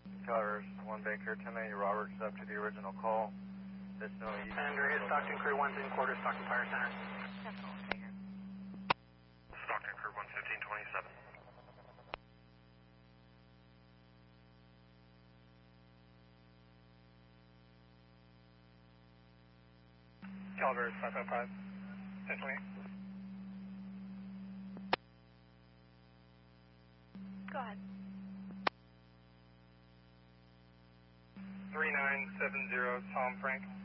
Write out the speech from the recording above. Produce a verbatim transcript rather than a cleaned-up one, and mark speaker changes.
Speaker 1: Towers, one Baker, ten eighty Roberts up to the original call. Additional east.
Speaker 2: Andrew, hit Stockton Crew one in quarter, Stockton Fire Center.
Speaker 1: Stockton Crew one fifteen twenty-seven.
Speaker 2: Caliber five five five, ten twenty.
Speaker 3: Go ahead.
Speaker 2: three nine seven zero, Tom Frank.